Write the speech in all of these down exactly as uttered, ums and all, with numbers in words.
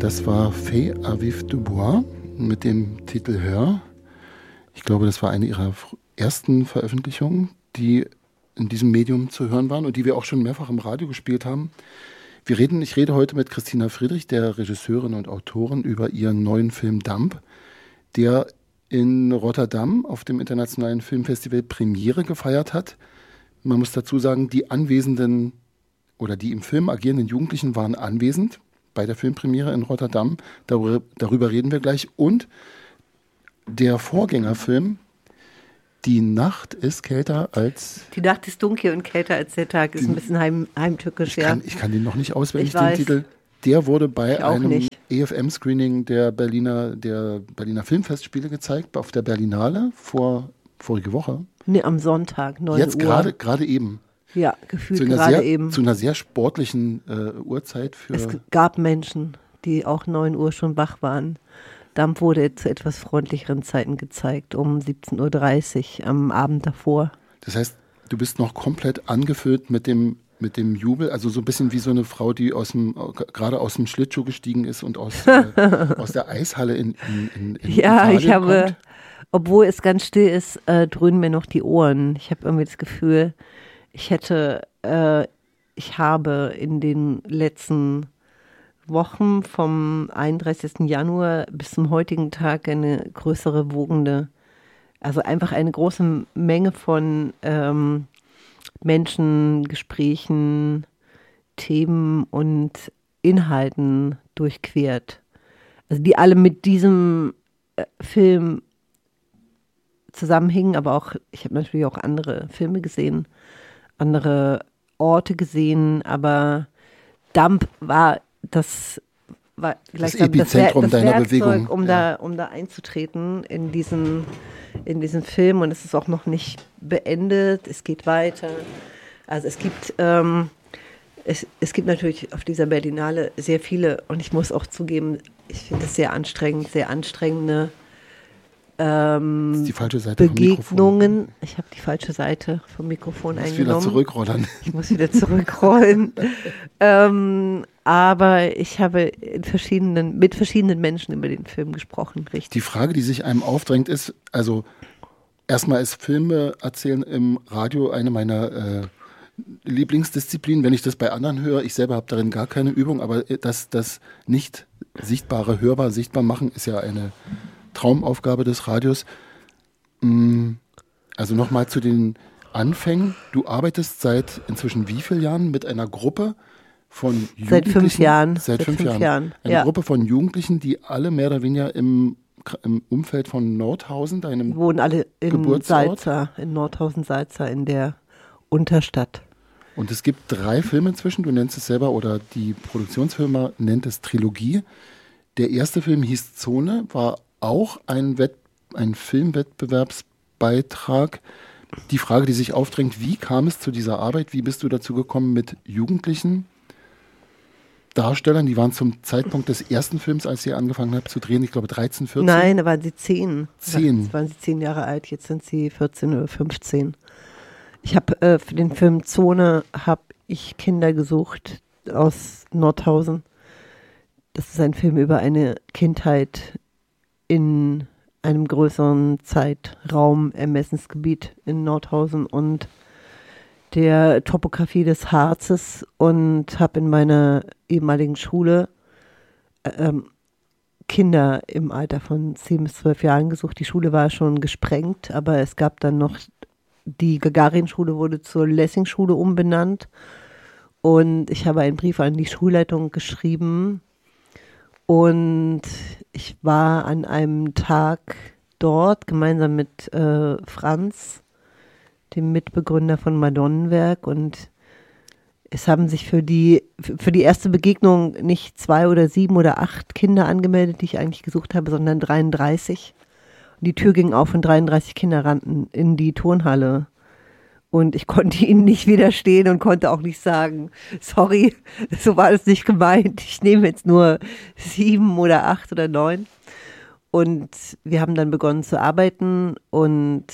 Das war Faye Aviv Dubois mit dem Titel Hör. Ich glaube, das war eine ihrer ersten Veröffentlichungen, die in diesem Medium zu hören waren und die wir auch schon mehrfach im Radio gespielt haben. Wir reden, ich rede heute mit Christina Friedrich, der Regisseurin und Autorin, über ihren neuen Film Dump, der in Rotterdam auf dem Internationalen Filmfestival Premiere gefeiert hat. Man muss dazu sagen, die anwesenden oder die im Film agierenden Jugendlichen waren anwesend bei der Filmpremiere in Rotterdam. Darüber, darüber reden wir gleich. Und der Vorgängerfilm Die Nacht ist kälter als... Die Nacht ist dunkel und kälter als der Tag. Ist die, ein bisschen heim, heimtückisch, ich ja. Kann, ich kann den noch nicht auswendig, ich den weiß. Titel. Der wurde bei einem nicht. E F M-Screening der Berliner, der Berliner Filmfestspiele gezeigt, auf der Berlinale vor vorige Woche. Nee, am Sonntag, neun Uhr. Jetzt gerade gerade eben. Ja, gefühlt zu einer gerade sehr, eben. Zu einer sehr sportlichen äh, Uhrzeit. Für es gab Menschen, die auch neun Uhr schon wach waren. Dump wurde zu etwas freundlicheren Zeiten gezeigt, um siebzehn Uhr dreißig am Abend davor. Das heißt, du bist noch komplett angefüllt mit dem, mit dem Jubel, also so ein bisschen wie so eine Frau, die aus dem, gerade aus dem Schlittschuh gestiegen ist und aus, äh, aus der Eishalle in, in, in, in Ja, Italien ich habe, kommt. Obwohl es ganz still ist, äh, dröhnen mir noch die Ohren. Ich habe irgendwie das Gefühl, ich hätte, äh, ich habe in den letzten Wochen vom einunddreißigsten Januar bis zum heutigen Tag eine größere wogende, also einfach eine große Menge von ähm, Menschen, Gesprächen, Themen und Inhalten durchquert. Also die alle mit diesem äh, Film zusammenhingen, aber auch, ich habe natürlich auch andere Filme gesehen, andere Orte gesehen, aber Dump war das war das Epizentrum das, das deiner Werkzeug, Bewegung, um ja. da um da einzutreten in diesen in diesen Film, und es ist auch noch nicht beendet, es geht weiter. Also es gibt ähm, es, es gibt natürlich auf dieser Berlinale sehr viele, und ich muss auch zugeben, ich finde es sehr anstrengend, sehr anstrengende Ähm, das ist die falsche Seite Begegnungen. Ich habe die falsche Seite vom Mikrofon eingenommen. Ich muss wieder zurückrollen. Ich muss wieder zurückrollen. ähm, aber ich habe in verschiedenen, mit verschiedenen Menschen über den Film gesprochen, richtig. Die Frage, die sich einem aufdrängt, ist, also erstmal ist Filme erzählen im Radio eine meiner äh, Lieblingsdisziplinen. Wenn ich das bei anderen höre, ich selber habe darin gar keine Übung, aber das, das nicht sichtbare, hörbar, sichtbar machen ist ja eine Traumaufgabe des Radios. Also nochmal zu den Anfängen. Du arbeitest seit inzwischen wie vielen Jahren mit einer Gruppe von Jugendlichen? Seit fünf Jahren. Seit, seit fünf, fünf Jahren. Jahren. Eine ja. Gruppe von Jugendlichen, die alle mehr oder weniger im, im Umfeld von Nordhausen, deinem Die wohnen alle in Geburtsort. Salza, in Nordhausen-Salza, in der Unterstadt. Und es gibt drei Filme inzwischen, du nennst es selber, oder die Produktionsfirma nennt es Trilogie. Der erste Film hieß Zone, war auch ein, Wett, ein Filmwettbewerbsbeitrag. Die Frage, die sich aufdrängt, wie kam es zu dieser Arbeit? Wie bist du dazu gekommen mit jugendlichen Darstellern? Die waren zum Zeitpunkt des ersten Films, als ihr angefangen habt zu drehen, ich glaube dreizehn, vierzehn? Nein, da waren sie zehn. Zehn. Da waren sie zehn Jahre alt, jetzt sind sie vierzehn oder fünfzehn. Ich habe äh, für den Film Zone habe ich Kinder gesucht aus Nordhausen. Das ist ein Film über eine Kindheit in einem größeren Zeitraum, Ermessensgebiet in Nordhausen und der Topografie des Harzes, und habe in meiner ehemaligen Schule ähm, Kinder im Alter von zehn bis zwölf Jahren gesucht. Die Schule war schon gesprengt, aber es gab dann noch, die Gagarin-Schule wurde zur Lessing-Schule umbenannt, und ich habe einen Brief an die Schulleitung geschrieben. Und ich war an einem Tag dort gemeinsam mit äh, Franz, dem Mitbegründer von Madonnenwerk, und es haben sich für die für die erste Begegnung nicht zwei oder sieben oder acht Kinder angemeldet, die ich eigentlich gesucht habe, sondern dreiunddreißig. Und die Tür ging auf und dreiunddreißig Kinder rannten in die Turnhalle. Und ich konnte ihnen nicht widerstehen und konnte auch nicht sagen, sorry, so war das nicht gemeint. Ich nehme jetzt nur sieben oder acht oder neun. Und wir haben dann begonnen zu arbeiten, und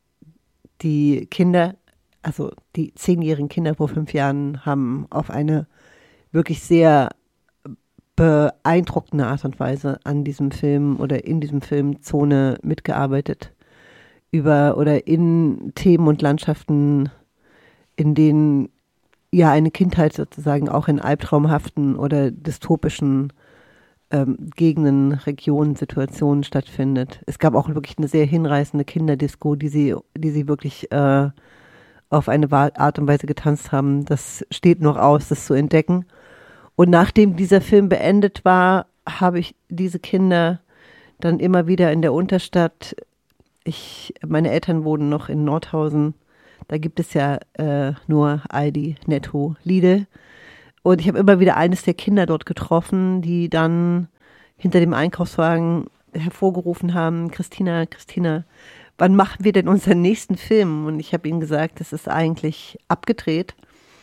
die Kinder, also die zehnjährigen Kinder vor fünf Jahren, haben auf eine wirklich sehr beeindruckende Art und Weise an diesem Film oder in diesem Film Zone mitgearbeitet. Über oder in Themen und Landschaften, in denen ja eine Kindheit sozusagen auch in albtraumhaften oder dystopischen ähm, Gegenden, Regionen, Situationen stattfindet. Es gab auch wirklich eine sehr hinreißende Kinderdisco, die sie, die sie wirklich äh, auf eine Art und Weise getanzt haben. Das steht noch aus, das zu entdecken. Und nachdem dieser Film beendet war, habe ich diese Kinder dann immer wieder in der Unterstadt, ich, meine Eltern wohnen noch in Nordhausen, da gibt es ja äh, nur Aldi, Netto, Lidl. Und ich habe immer wieder eines der Kinder dort getroffen, die dann hinter dem Einkaufswagen hervorgerufen haben, Christina, Christina, wann machen wir denn unseren nächsten Film? Und ich habe ihnen gesagt, das ist eigentlich abgedreht.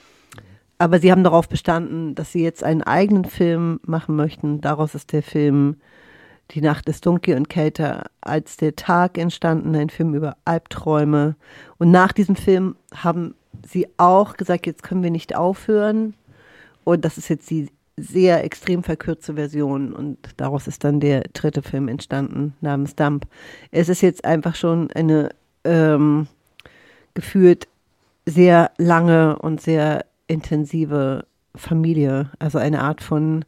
Aber sie haben darauf bestanden, dass sie jetzt einen eigenen Film machen möchten. Daraus ist der Film Die Nacht ist dunkel und kälter als der Tag entstanden, ein Film über Albträume. Und nach diesem Film haben sie auch gesagt, jetzt können wir nicht aufhören. Und das ist jetzt die sehr extrem verkürzte Version. Und daraus ist dann der dritte Film entstanden, namens Dump. Es ist jetzt einfach schon eine ähm, gefühlt sehr lange und sehr intensive Familie. Also eine Art von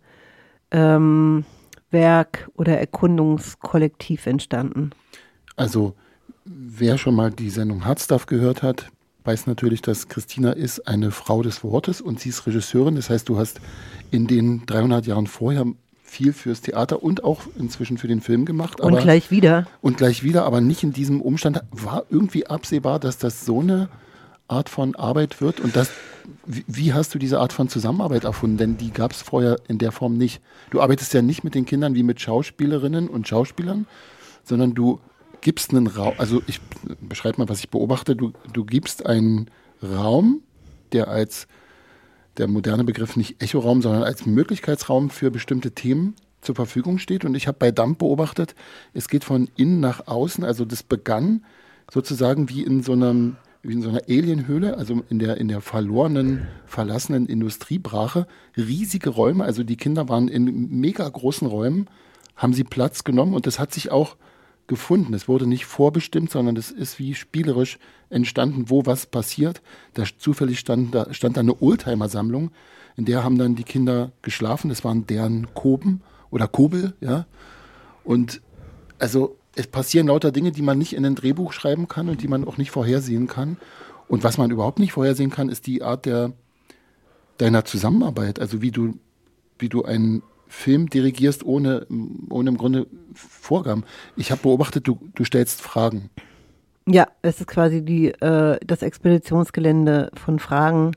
ähm, Werk oder Erkundungskollektiv entstanden. Also wer schon mal die Sendung Hardstuff gehört hat, weiß natürlich, dass Christina ist eine Frau des Wortes und sie ist Regisseurin. Das heißt, du hast in den dreihundert Jahren vorher viel fürs Theater und auch inzwischen für den Film gemacht. Und aber, gleich wieder. Und gleich wieder, aber nicht in diesem Umstand. War irgendwie absehbar, dass das so eine Art von Arbeit wird? Und das, wie, wie hast du diese Art von Zusammenarbeit erfunden? Denn die gab es vorher in der Form nicht. Du arbeitest ja nicht mit den Kindern wie mit Schauspielerinnen und Schauspielern, sondern du gibst einen Raum, also ich beschreibe mal, was ich beobachte, du, du gibst einen Raum, der als, der moderne Begriff nicht Echoraum, sondern als Möglichkeitsraum für bestimmte Themen zur Verfügung steht. Und ich habe bei Dump beobachtet, es geht von innen nach außen, also das begann sozusagen wie in so einem wie in so einer Alienhöhle, also in der, in der verlorenen, verlassenen Industriebrache, riesige Räume, also die Kinder waren in mega großen Räumen, haben sie Platz genommen und das hat sich auch gefunden. Es wurde nicht vorbestimmt, sondern es ist wie spielerisch entstanden, wo was passiert. Da zufällig stand da, stand da eine Oldtimer-Sammlung, in der haben dann die Kinder geschlafen, das waren deren Koben oder Kobel, ja. Und also es passieren lauter Dinge, die man nicht in ein Drehbuch schreiben kann und die man auch nicht vorhersehen kann. Und was man überhaupt nicht vorhersehen kann, ist die Art der deiner Zusammenarbeit. Also wie du, wie du einen Film dirigierst ohne, ohne im Grunde Vorgaben. Ich habe beobachtet, du, du stellst Fragen. Ja, es ist quasi die, äh, das Expeditionsgelände von Fragen,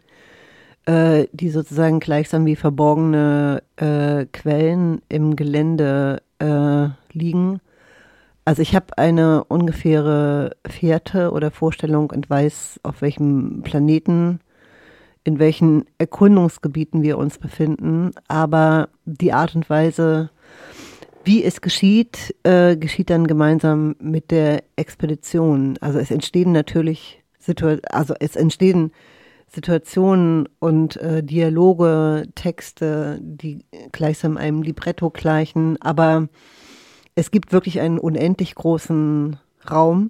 äh, die sozusagen gleichsam wie verborgene äh, Quellen im Gelände äh, liegen. Also ich habe eine ungefähre Fährte oder Vorstellung und weiß, auf welchem Planeten, in welchen Erkundungsgebieten wir uns befinden. Aber die Art und Weise, wie es geschieht, äh, geschieht dann gemeinsam mit der Expedition. Also es entstehen natürlich Situa- also es entstehen Situationen und äh, Dialoge, Texte, die gleichsam einem Libretto gleichen, aber es gibt wirklich einen unendlich großen Raum,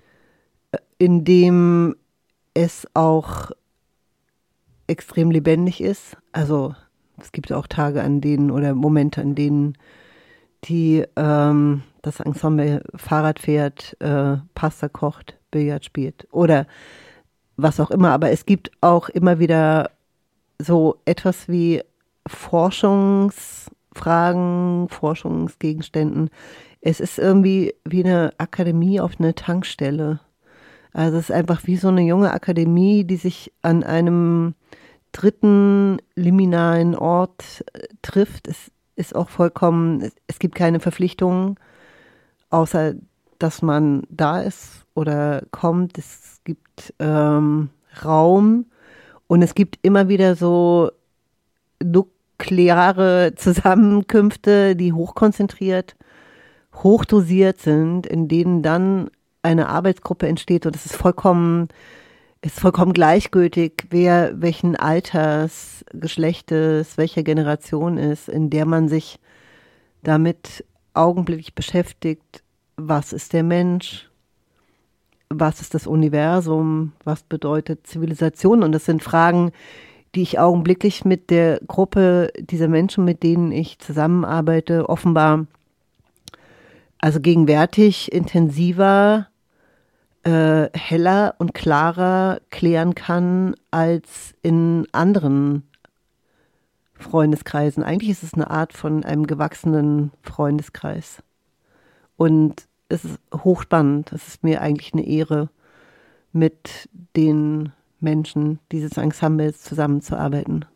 in dem es auch extrem lebendig ist. Also es gibt auch Tage, an denen oder Momente, an denen die ähm, das Ensemble Fahrrad fährt, äh, Pasta kocht, Billard spielt oder was auch immer. Aber es gibt auch immer wieder so etwas wie Forschungsfragen, Forschungsgegenständen. Es ist irgendwie wie eine Akademie auf einer Tankstelle. Also es ist einfach wie so eine junge Akademie, die sich an einem dritten liminalen Ort äh, trifft. Es ist auch vollkommen, es, es gibt keine Verpflichtungen, außer dass man da ist oder kommt. Es gibt ähm, Raum und es gibt immer wieder so nukleare Zusammenkünfte, die hochkonzentriert, hochdosiert sind, in denen dann eine Arbeitsgruppe entsteht und es ist vollkommen ist vollkommen gleichgültig, wer welchen Alters, Geschlechtes, welcher Generation ist, in der man sich damit augenblicklich beschäftigt, was ist der Mensch, was ist das Universum, was bedeutet Zivilisation. Und das sind Fragen, die ich augenblicklich mit der Gruppe dieser Menschen, mit denen ich zusammenarbeite, offenbar also gegenwärtig intensiver, äh, heller und klarer klären kann als in anderen Freundeskreisen. Eigentlich ist es eine Art von einem gewachsenen Freundeskreis. Und es ist hochspannend. Es ist mir eigentlich eine Ehre, mit den Menschen dieses Ensembles zusammenzuarbeiten.